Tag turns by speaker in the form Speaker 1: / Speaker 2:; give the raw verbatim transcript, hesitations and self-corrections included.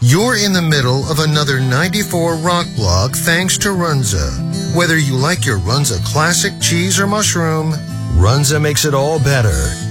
Speaker 1: You're in the middle of another ninety-four Rock Block thanks to Runza. Whether you like your Runza classic cheese or mushroom, Runza makes it all better.